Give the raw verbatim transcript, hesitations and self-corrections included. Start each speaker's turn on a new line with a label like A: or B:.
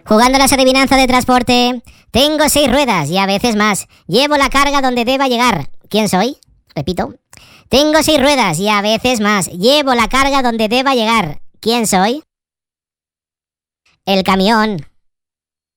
A: Jugando las adivinanzas de transporte. Tengo seis ruedas y a veces más. Llevo la carga donde deba llegar. ¿Quién soy? Repito. Tengo seis ruedas y a veces más. Llevo la carga donde deba llegar. ¿Quién soy? El camión.